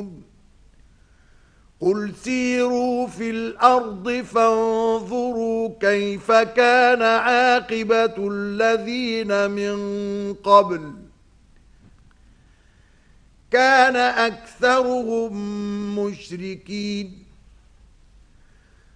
يعلمون قل سيروا في الأرض فانظروا كيف كان عاقبة الذين من قبل كان أكثرهم مشركين